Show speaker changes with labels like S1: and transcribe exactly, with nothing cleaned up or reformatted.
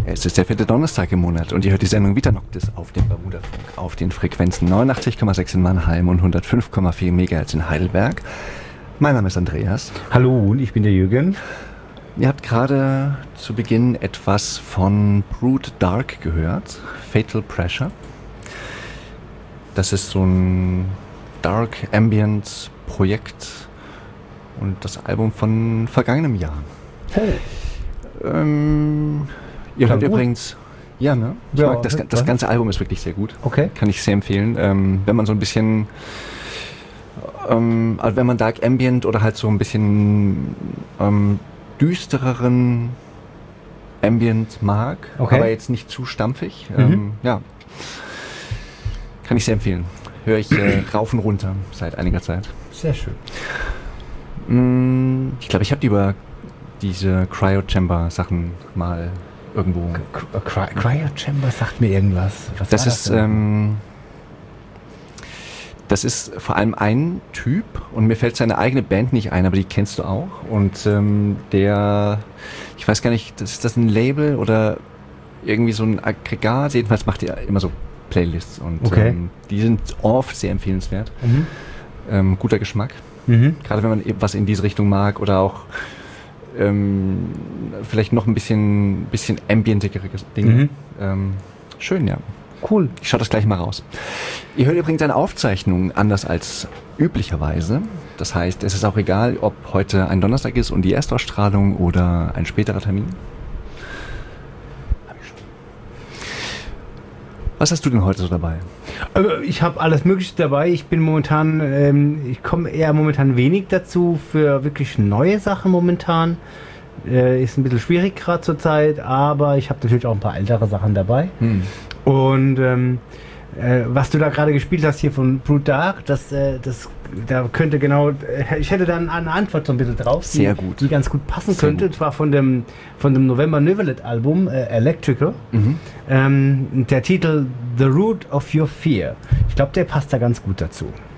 S1: Es ist der vierte Donnerstag im Monat und ihr hört die Sendung Vita Noctis auf dem Bermudafunk auf den Frequenzen neunundachtzig Komma sechs in Mannheim und hundertfünf Komma vier Megahertz in Heidelberg. Mein Name ist Andreas.
S2: Hallo, und ich bin der Jürgen.
S1: Ihr habt gerade zu Beginn etwas von Brood Dark gehört, Fatal Pressure. Das ist so ein Dark Ambient Projekt und das Album von vergangenem Jahr.
S2: Hey.
S1: Ähm, ihr hört übrigens, ja, ne? Ich
S2: Ja,
S1: mag das, das ganze Album ist wirklich sehr gut.
S2: Okay.
S1: Kann ich sehr empfehlen. Ähm, wenn man so ein bisschen, ähm, also wenn man Dark Ambient oder halt so ein bisschen ähm, düstereren Ambient mag,
S2: okay.
S1: aber jetzt nicht zu stampfig,
S2: Mhm.
S1: ähm, ja, kann ich sehr empfehlen. Höre ich äh, rauf und runter seit einiger Zeit.
S2: Sehr schön.
S1: Mm, ich glaube, ich habe die über diese Cryo-Chamber-Sachen mal irgendwo...
S2: Cry- Cryo-Chamber sagt mir irgendwas. Was
S1: Das
S2: war
S1: ist,
S2: denn?
S1: ähm, das ist vor allem ein Typ und mir fällt seine eigene Band nicht ein, aber die kennst du auch. Und ähm, der, ich weiß gar nicht, das, ist das ein Label oder irgendwie so ein Aggregat? Jedenfalls macht er immer so Playlists und
S2: Okay.
S1: ähm, die sind oft sehr empfehlenswert.
S2: Mhm.
S1: Ähm, guter Geschmack.
S2: Mhm.
S1: Gerade wenn man eben was in diese Richtung mag oder auch ähm, vielleicht noch ein bisschen, bisschen ambientigere Dinge.
S2: Mhm.
S1: Ähm, schön, ja.
S2: Cool.
S1: Ich schaue das gleich mal raus. Ihr hört übrigens eine Aufzeichnung anders als üblicherweise. Das heißt, es ist auch egal, ob heute ein Donnerstag ist und die Erstausstrahlung oder ein späterer Termin. Was hast du denn heute so dabei?
S2: Also ich habe alles Mögliche dabei. Ich bin momentan, ähm, ich komme eher momentan wenig dazu für wirklich neue Sachen momentan. Äh, ist ein bisschen schwierig gerade zur Zeit, aber ich habe natürlich auch ein paar ältere Sachen dabei.
S1: Hm.
S2: Und ähm, äh, was du da gerade gespielt hast hier von Brood Dark, das, äh, das, da könnte genau, äh, ich hätte dann eine Antwort so ein bisschen drauf, die,
S1: Sehr gut.
S2: die ganz gut passen
S1: Sehr
S2: könnte.
S1: gut.
S2: Und zwar von dem, von dem November Neverlet Album äh, Electrical.
S1: Mhm.
S2: Ähm, der Titel The Root of Your Fear. Ich glaube, der passt da ganz gut dazu.